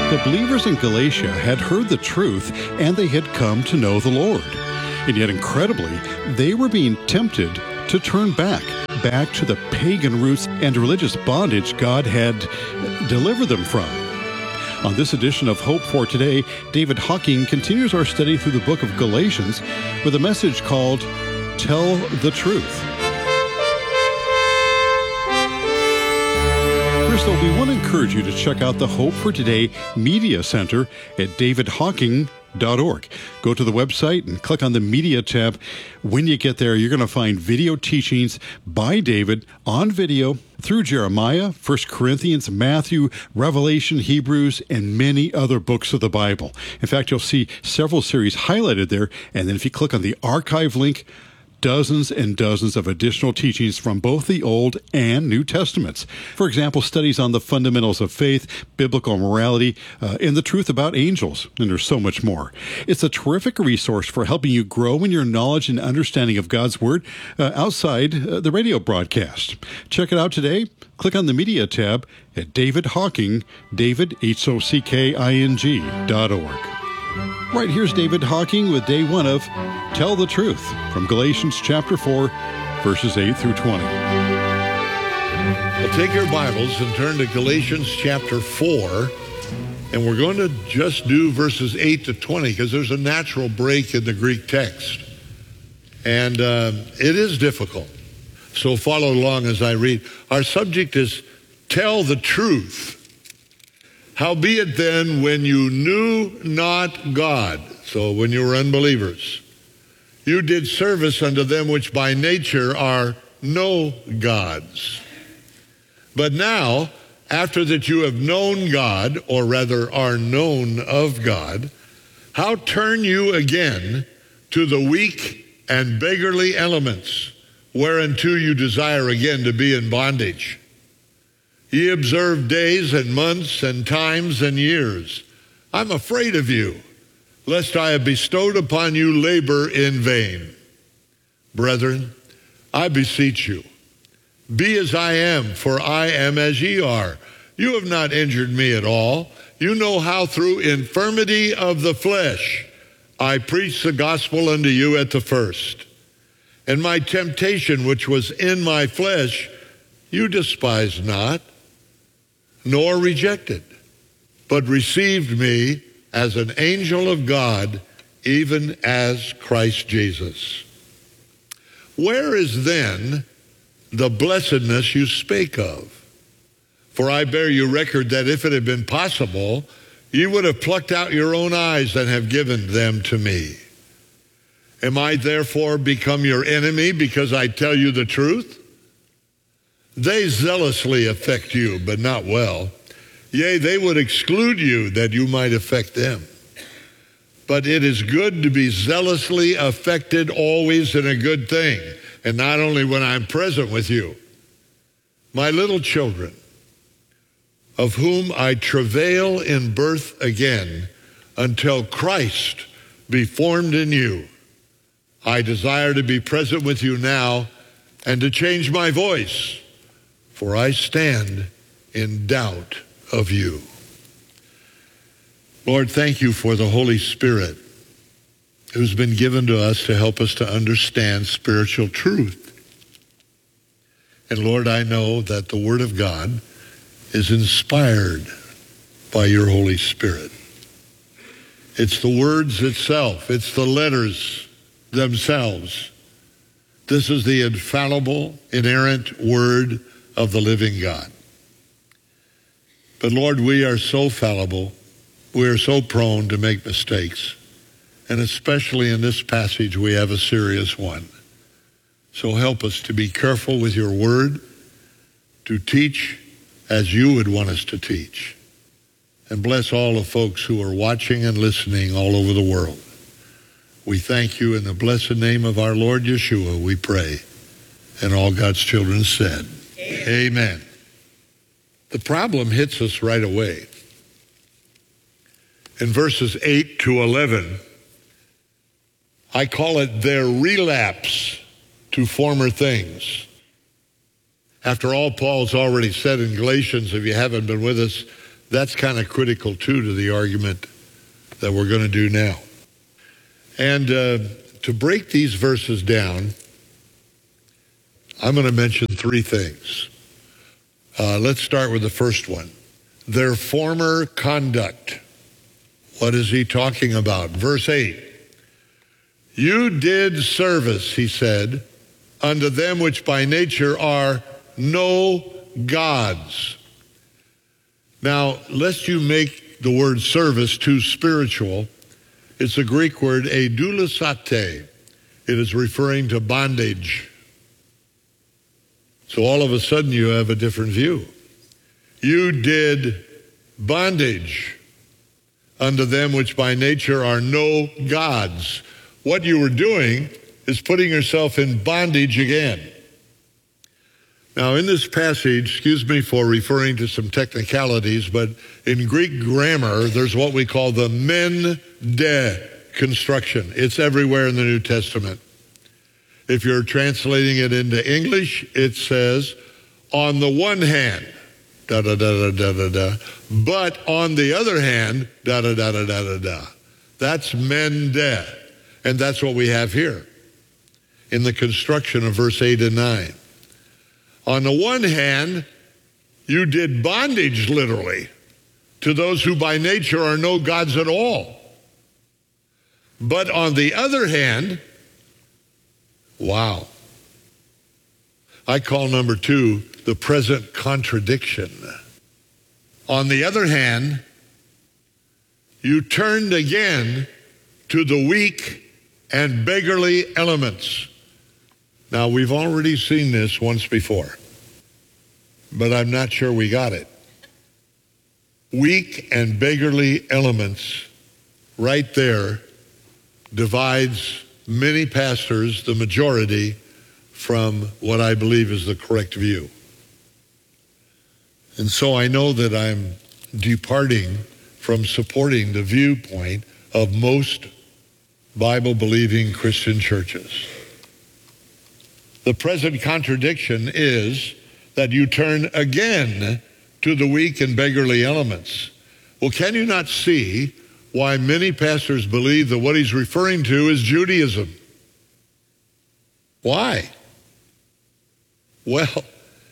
The believers in Galatia had heard the truth and they had come to know the Lord. And yet, incredibly, they were being tempted to turn back to the pagan roots and religious bondage God had delivered them from. On this edition of Hope for Today, David Hocking continues our study through the book of Galatians with a message called Tell the Truth. First, though, we want to encourage you to check out the Hope for Today Media Center at davidhocking.org. Go to the website and click on the Media tab. When you get there, you're going to find video teachings by David on video through Jeremiah, 1 Corinthians, Matthew, Revelation, Hebrews, and many other books of the Bible. In fact, you'll see several series highlighted there, and then if you click on the archive link, dozens and dozens of additional teachings from both the Old and New Testaments. For example, studies on the fundamentals of faith, biblical morality, and the truth about angels, and there's so much more. It's a terrific resource for helping you grow in your knowledge and understanding of God's Word outside the radio broadcast. Check it out today. Click on the Media tab at David Hocking, David, HOCKING.org. Right, here's David Hocking with day one of Tell the Truth from Galatians chapter 4, verses 8 through 20. Well, take your Bibles and turn to Galatians chapter 4, and we're going to just do verses 8 to 20 because there's a natural break in the Greek text. And it is difficult. So follow along as I read. Our subject is Tell the Truth. Howbeit then, when you knew not God, so when you were unbelievers, you did service unto them which by nature are no gods. But now, after that you have known God, or rather are known of God, how turn you again to the weak and beggarly elements, whereunto you desire again to be in bondage? Ye observe days and months and times and years. I'm afraid of you, lest I have bestowed upon you labor in vain. Brethren, I beseech you, be as I am, for I am as ye are. You have not injured me at all. You know how through infirmity of the flesh I preached the gospel unto you at the first. And my temptation which was in my flesh you despised not, nor rejected, but received me as an angel of God, even as Christ Jesus. Where is then the blessedness you spake of? For I bear you record that if it had been possible, you would have plucked out your own eyes and have given them to me. Am I therefore become your enemy because I tell you the truth? They zealously affect you, but not well. Yea, they would exclude you that you might affect them. But it is good to be zealously affected always in a good thing, and not only when I'm present with you. My little children, of whom I travail in birth again, until Christ be formed in you. I desire to be present with you now and to change my voice, for I stand in doubt of you. Lord, thank you for the Holy Spirit who's been given to us to help us to understand spiritual truth. And Lord, I know that the Word of God is inspired by your Holy Spirit. It's the words itself. It's the letters themselves. This is the infallible, inerrant Word of the living God. But Lord, we are so fallible. We are so prone to make mistakes. And especially in this passage, we have a serious one. So help us to be careful with your word, to teach as you would want us to teach. And bless all the folks who are watching and listening all over the world. We thank you in the blessed name of our Lord Yeshua, we pray. And all God's children said, Amen. The problem hits us right away. In verses 8 to 11, I call it their relapse to former things. After all, Paul's already said in Galatians, if you haven't been with us, that's kind of critical, too, to the argument that we're going to do now. And to break these verses down, I'm going to mention three things. Let's start with the first one. Their former conduct. What is he talking about? Verse 8. You did service, he said, unto them which by nature are no gods. Now, lest you make the word service too spiritual, it's a Greek word, edoulasate. It is referring to bondage. So all of a sudden you have a different view. You did bondage unto them which by nature are no gods. What you were doing is putting yourself in bondage again. Now in this passage, excuse me for referring to some technicalities, but in Greek grammar, there's what we call the men de construction. It's everywhere in the New Testament. If you're translating it into English, it says, on the one hand, da da da da da da da, but on the other hand, da da da da da da da. That's men de, and that's what we have here in the construction of verse 8 and 9. On the one hand, you did bondage literally to those who by nature are no gods at all. But on the other hand, wow. I call number 2 the present contradiction. On the other hand, you turned again to the weak and beggarly elements. Now, we've already seen this once before, but I'm not sure we got it. Weak and beggarly elements, right there, divides many pastors, the majority, from what I believe is the correct view. And so I know that I'm departing from supporting the viewpoint of most Bible-believing Christian churches. The present contradiction is that you turn again to the weak and beggarly elements. Well, can you not see why many pastors believe that what he's referring to is Judaism? Why? Well,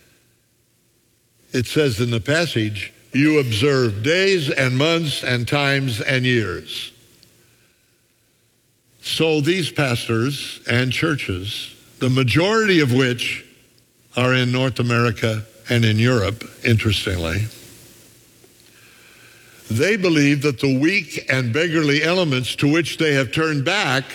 it says in the passage, you observe days and months and times and years. So these pastors and churches, the majority of which are in North America and in Europe, interestingly, they believe that the weak and beggarly elements to which they have turned back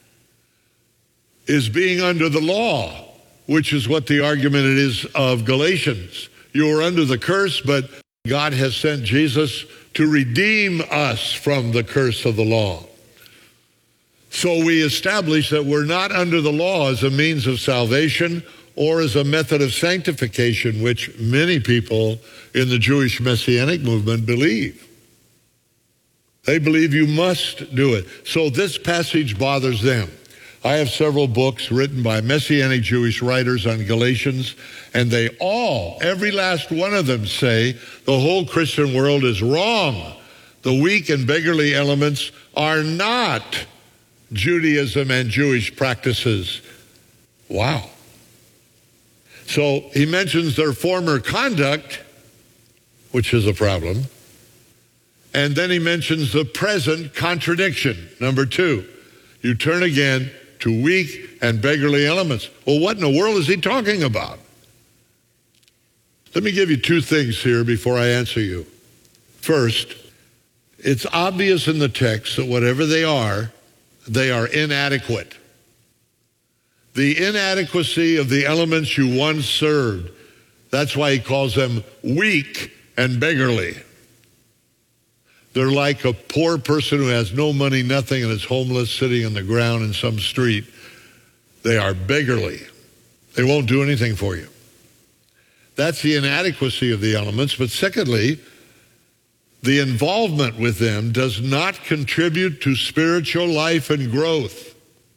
is being under the law, which is what the argument is of Galatians. You are under the curse, but God has sent Jesus to redeem us from the curse of the law. So we establish that we're not under the law as a means of salvation or as a method of sanctification, which many people in the Jewish Messianic movement believe. They believe you must do it. So this passage bothers them. I have several books written by Messianic Jewish writers on Galatians, and they all, every last one of them, say the whole Christian world is wrong. The weak and beggarly elements are not Judaism and Jewish practices. Wow. So he mentions their former conduct, which is a problem. And then he mentions the present contradiction. Number 2, you turn again to weak and beggarly elements. Well, what in the world is he talking about? Let me give you 2 things here before I answer you. First, it's obvious in the text that whatever they are inadequate. The inadequacy of the elements you once served, that's why he calls them weak and beggarly. They're like a poor person who has no money, nothing, and is homeless, sitting on the ground in some street. They are beggarly. They won't do anything for you. That's the inadequacy of the elements. But secondly, the involvement with them does not contribute to spiritual life and growth.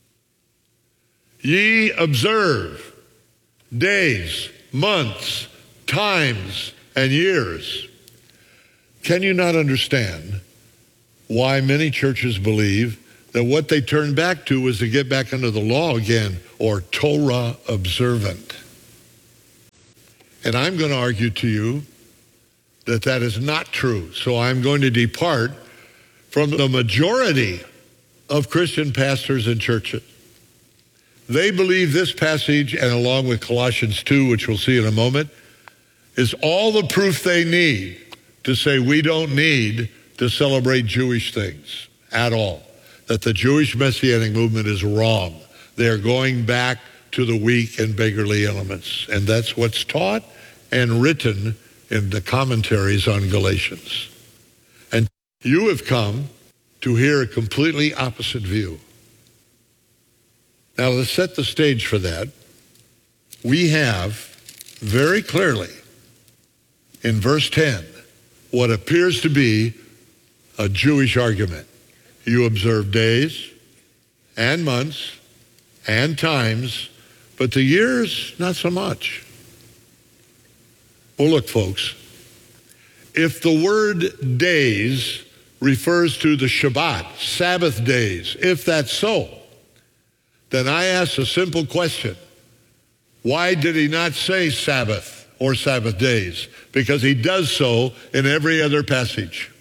Ye observe days, months, times, and years. Can you not understand why many churches believe that what they turned back to was to get back under the law again, or Torah observant? And I'm going to argue to you that that is not true. So I'm going to depart from the majority of Christian pastors and churches. They believe this passage, and along with Colossians 2, which we'll see in a moment, is all the proof they need to say we don't need to celebrate Jewish things at all, that the Jewish Messianic movement is wrong. They're going back to the weak and beggarly elements. And that's what's taught and written in the commentaries on Galatians. And you have come to hear a completely opposite view. Now, to set the stage for that, we have very clearly in verse 10 what appears to be a Jewish argument. You observe days and months and times, but the years, not so much. Well, look, folks, if the word days refers to the Shabbat, Sabbath days, if that's so, then I ask a simple question. Why did he not say Sabbath or Sabbath days? Because he does so in every other passage.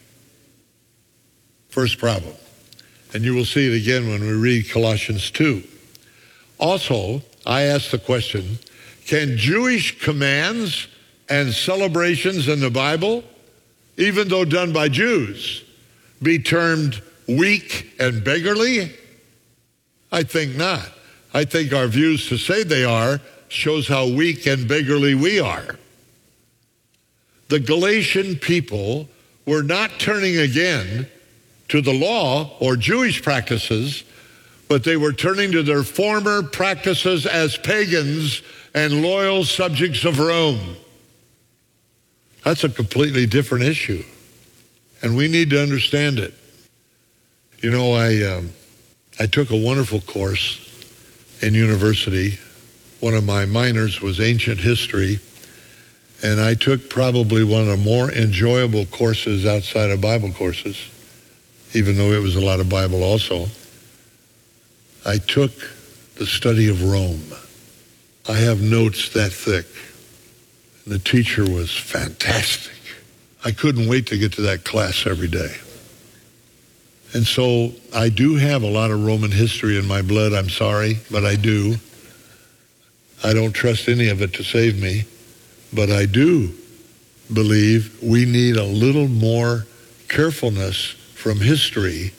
First problem. And you will see it again when we read Colossians 2. Also, I ask the question, can Jewish commands and celebrations in the Bible, even though done by Jews, be termed weak and beggarly? I think not. I think our views to say they are shows how weak and beggarly we are. The Galatian people were not turning again to the law or Jewish practices, but they were turning to their former practices as pagans and loyal subjects of Rome. That's a completely different issue, and we need to understand it. You know, I took a wonderful course in university. One of my minors was ancient history, and I took probably one of the more enjoyable courses outside of Bible courses, even though it was a lot of Bible also. I took the study of Rome. I have notes that thick. And the teacher was fantastic. I couldn't wait to get to that class every day. And so I do have a lot of Roman history in my blood, I'm sorry, but I do. I don't trust any of it to save me, but I do believe we need a little more carefulness from history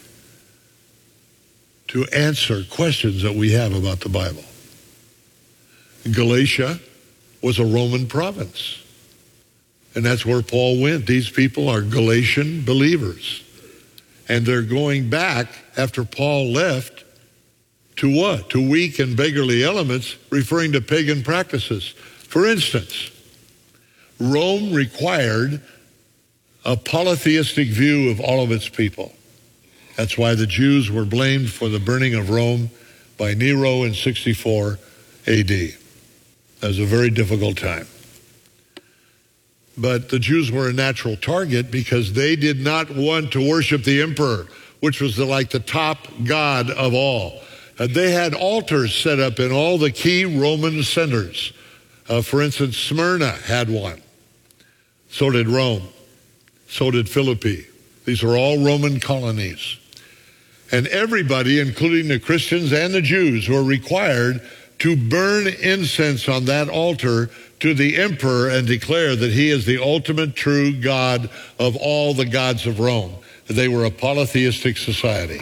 to answer questions that we have about the Bible. Galatia was a Roman province, and that's where Paul went. These people are Galatian believers. And they're going back after Paul left to what? To weak and beggarly elements, referring to pagan practices. For instance, Rome required a polytheistic view of all of its people. That's why the Jews were blamed for the burning of Rome by Nero in 64 AD. That was a very difficult time. But the Jews were a natural target because they did not want to worship the emperor, which was like the top god of all. They had altars set up in all the key Roman centers. For instance, Smyrna had one. So did Rome. So did Philippi. These are all Roman colonies. And everybody, including the Christians and the Jews, were required to burn incense on that altar to the emperor and declare that he is the ultimate true God of all the gods of Rome. They were a polytheistic society.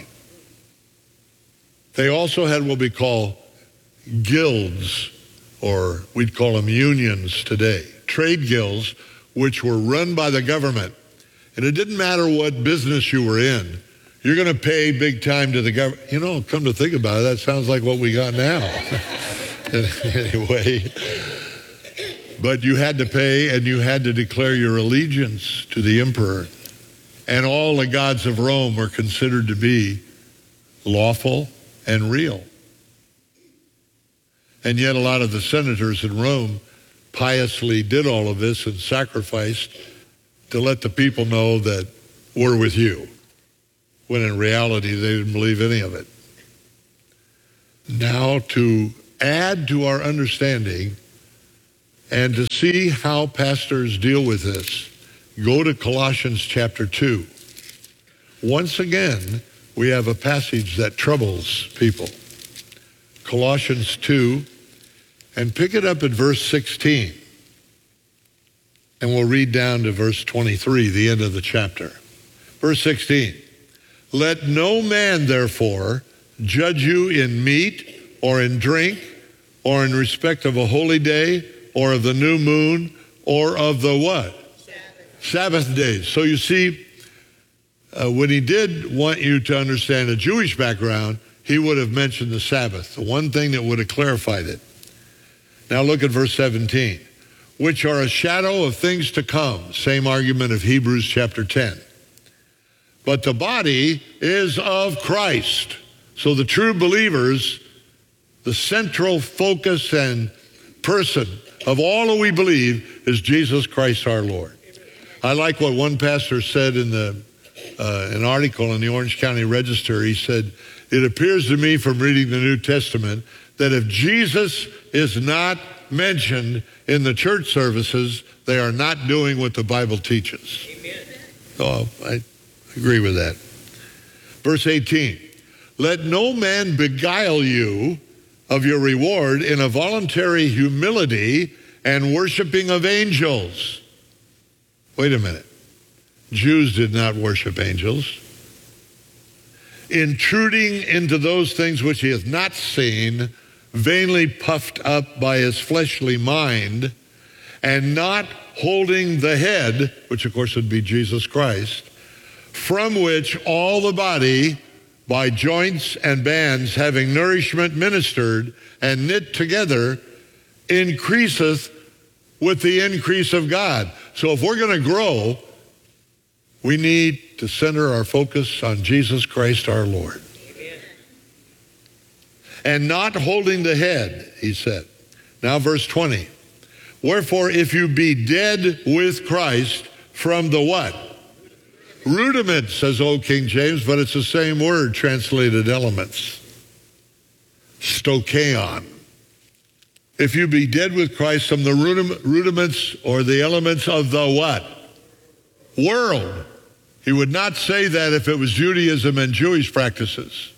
They also had what we call guilds, or we'd call them unions today, trade guilds, which were run by the government. And it didn't matter what business you were in. You're going to pay big time to the government. You know, come to think about it, that sounds like what we got now. Anyway, but you had to pay and you had to declare your allegiance to the emperor. And all the gods of Rome were considered to be lawful and real. And yet a lot of the senators in Rome piously did all of this and sacrificed to let the people know that we're with you, when in reality they didn't believe any of it. Now, to add to our understanding and to see how pastors deal with this, go to Colossians chapter 2. Once again, we have a passage that troubles people. Colossians 2, and pick it up at verse 16. And we'll read down to verse 23, the end of the chapter. Verse 16, let no man, therefore, judge you in meat or in drink or in respect of a holy day or of the new moon or of the what? Sabbath days. So you see, when he did want you to understand a Jewish background, he would have mentioned the Sabbath, the one thing that would have clarified it. Now look at verse 17, which are a shadow of things to come. Same argument of Hebrews chapter 10. But the body is of Christ. So the true believers, the central focus and person of all that we believe is Jesus Christ our Lord. I like what one pastor said in an article in the Orange County Register. He said, it appears to me from reading the New Testament that if Jesus is not mentioned in the church services, they are not doing what the Bible teaches. Amen. Oh, I agree with that. Verse 18, let no man beguile you of your reward in a voluntary humility and worshiping of angels. Wait a minute. Jews did not worship angels. Intruding into those things which he has not seen, vainly puffed up by his fleshly mind, and not holding the head, which of course would be Jesus Christ, from which all the body, by joints and bands, having nourishment ministered and knit together, increaseth with the increase of God. So if we're going to grow, we need to center our focus on Jesus Christ our Lord. Amen. And not holding the head, he said. Now verse 20. Wherefore, if you be dead with Christ from the what? Rudiments, says old King James, but it's the same word translated elements. Stoicheon. If you be dead with Christ from the rudiments or the elements of the what? World. He would not say that if it was Judaism and Jewish practices.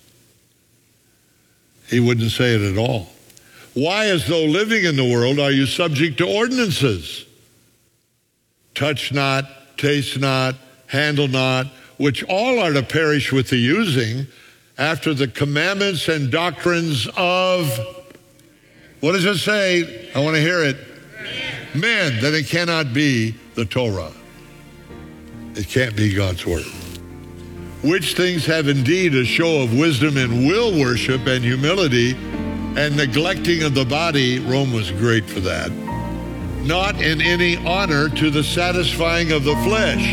He wouldn't say it at all. Why, as though living in the world, are you subject to ordinances? Touch not, taste not, handle not, which all are to perish with the using, after the commandments and doctrines of, what does it say? I want to hear it. Men, that it cannot be the Torah. It can't be God's word. Which things have indeed a show of wisdom in will worship and humility and neglecting of the body. Rome was great for that. Not in any honor to the satisfying of the flesh.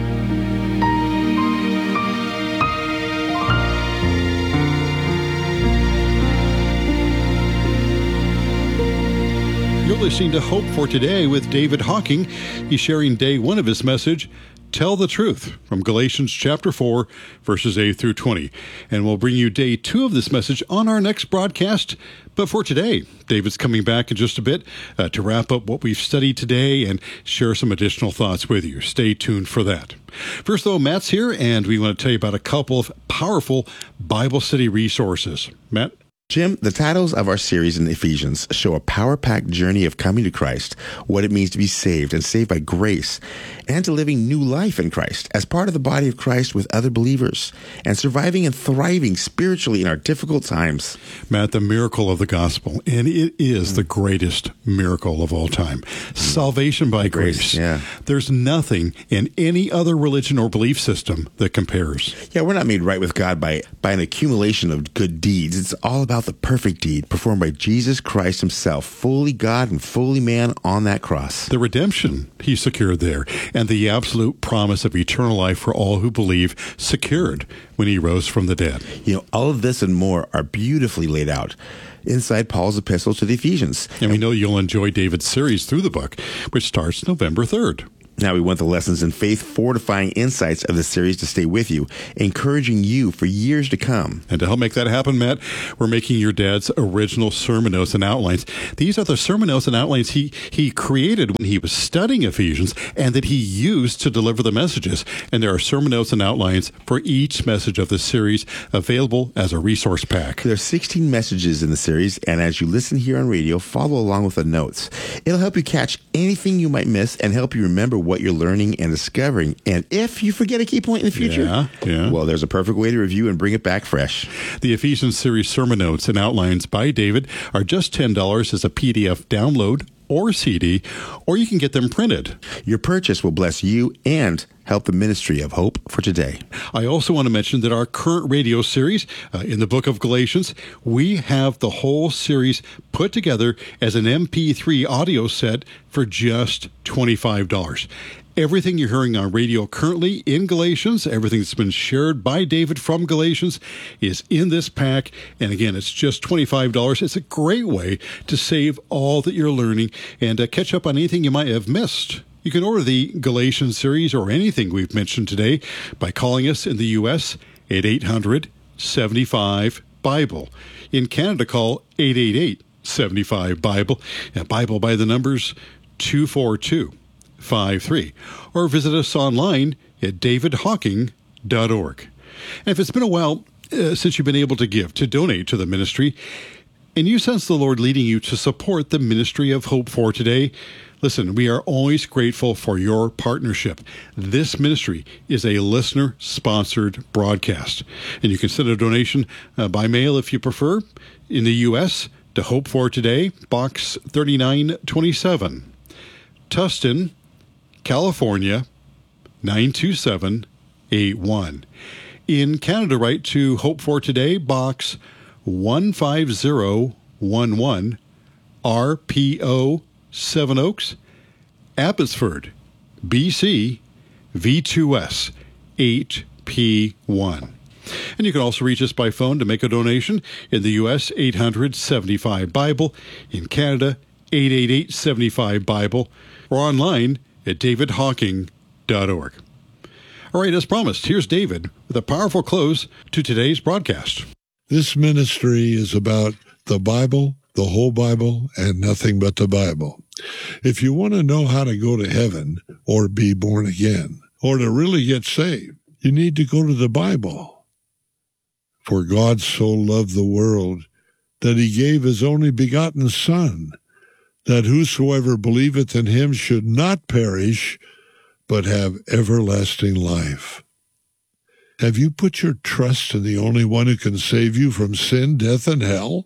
You're listening to Hope for Today with David Hocking. He's sharing day one of his message, Tell the Truth, from Galatians chapter 4, verses 8 through 20. And we'll bring you day two of this message on our next broadcast. But for today, David's coming back in just a bit to wrap up what we've studied today and share some additional thoughts with you. Stay tuned for that. First, though, Matt's here, and we want to tell you about a couple of powerful Bible study resources. Matt? Jim, the titles of our series in Ephesians show a power-packed journey of coming to Christ, what it means to be saved and saved by grace, and to living new life in Christ as part of the body of Christ with other believers, and surviving and thriving spiritually in our difficult times. Matt, the miracle of the gospel, and it is the greatest miracle of all time. Salvation by grace. Yeah. There's nothing in any other religion or belief system that compares. Yeah, we're not made right with God by an accumulation of good deeds. It's all about the perfect deed performed by Jesus Christ himself, fully God and fully man on that cross. The redemption he secured there, and the absolute promise of eternal life for all who believe, secured when he rose from the dead. You know, all of this and more are beautifully laid out inside Paul's epistle to the Ephesians. And we know you'll enjoy David's series through the book, which starts November 3rd. Now, we want the lessons in faith fortifying insights of the series to stay with you, encouraging you for years to come. And to help make that happen, Matt, we're making your dad's original sermon notes and outlines. These are the sermon notes and outlines he created when he was studying Ephesians and that he used to deliver the messages. And there are sermon notes and outlines for each message of this series available as a resource pack. There are 16 messages in the series, and as you listen here on radio, follow along with the notes. It'll help you catch anything you might miss and help you remember what you're learning and discovering. And if you forget a key point in the future, well, there's a perfect way to review and bring it back fresh. The Ephesians series sermon notes and outlines by David are just $10 as a PDF download or CD, or you can get them printed. Your purchase will bless you and help the ministry of Hope for Today. I also want to mention that our current radio series in the book of Galatians, we have the whole series put together as an MP3 audio set for just $25. Everything you're hearing on radio currently in Galatians, everything that's been shared by David from Galatians is in this pack. And again, it's just $25. It's a great way to save all that you're learning and catch up on anything you might have missed. You can order the Galatians series or anything we've mentioned today by calling us in the U.S. at 800-75-BIBLE. In Canada, call 888-75-BIBLE. And Bible by the numbers 24253, or visit us online at davidhawking.org. And if it's been a while since you've been able to give, to donate to the ministry, and you sense the Lord leading you to support the ministry of Hope for Today, listen, we are always grateful for your partnership. This ministry is a listener-sponsored broadcast, and you can send a donation by mail if you prefer. In the U.S., to Hope for Today, Box 3927, Tustin, California, 92781. In Canada, write to Hope for Today, Box 15011, RPO 7 Oaks, Abbotsford, BC, V2S 8P1. And you can also reach us by phone to make a donation. In the U.S., 800-75-BIBLE. In Canada, 888-75-BIBLE. Or online at davidhawking.org. All right, as promised, here's David with a powerful close to today's broadcast. This ministry is about the Bible, the whole Bible, and nothing but the Bible. If you want to know how to go to heaven or be born again or to really get saved, you need to go to the Bible. For God so loved the world that he gave his only begotten Son, that whosoever believeth in him should not perish, but have everlasting life. Have you put your trust in the only one who can save you from sin, death, and hell?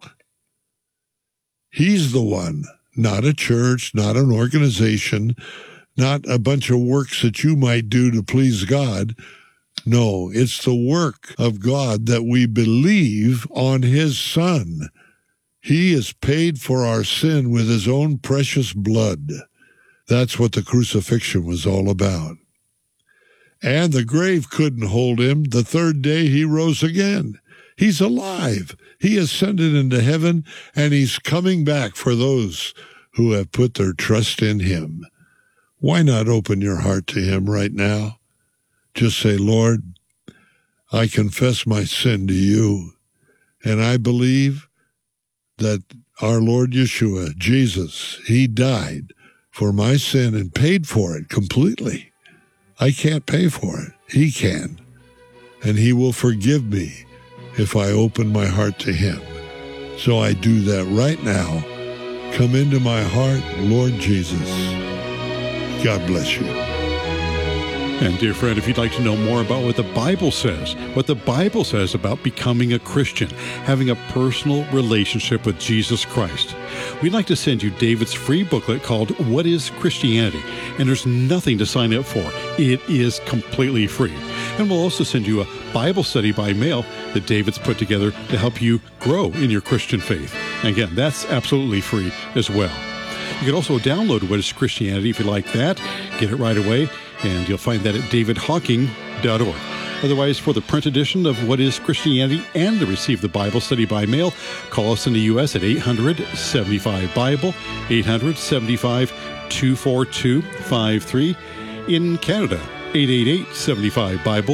He's the one, not a church, not an organization, not a bunch of works that you might do to please God. No, it's the work of God that we believe on his Son. He has paid for our sin with his own precious blood. That's what the crucifixion was all about. And the grave couldn't hold him. The third day he rose again. He's alive. He ascended into heaven, and he's coming back for those who have put their trust in him. Why not open your heart to him right now? Just say, Lord, I confess my sin to you, and I believe that our Lord Yeshua, Jesus, he died for my sin and paid for it completely. I can't pay for it. He can. And he will forgive me if I open my heart to him. So I do that right now. Come into my heart, Lord Jesus. God bless you. And dear friend, if you'd like to know more about what the Bible says about becoming a Christian, having a personal relationship with Jesus Christ, we'd like to send you David's free booklet called What is Christianity? And there's nothing to sign up for. It is completely free. And we'll also send you a Bible study by mail that David's put together to help you grow in your Christian faith. And again, that's absolutely free as well. You can also download What is Christianity if you like that. Get it right away. And you'll find that at davidhawking.org. Otherwise, for the print edition of What is Christianity and to receive the Bible study by mail, call us in the U.S. at 800-75-BIBLE, 800-75-24253. In Canada, 888-75-BIBLE,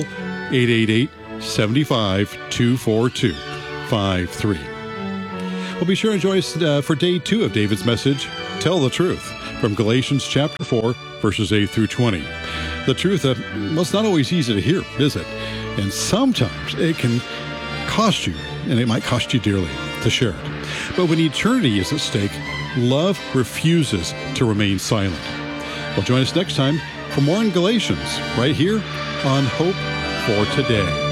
888-75-242-53. Well, be sure to join us for day 2 of David's message, Tell the Truth, from Galatians chapter 4, verses 8 through 20. The truth, well, it's not always easy to hear, is it? And sometimes it can cost you, and it might cost you dearly to share it. But when eternity is at stake, love refuses to remain silent. Well, join us next time for more in Galatians, right here on Hope for Today.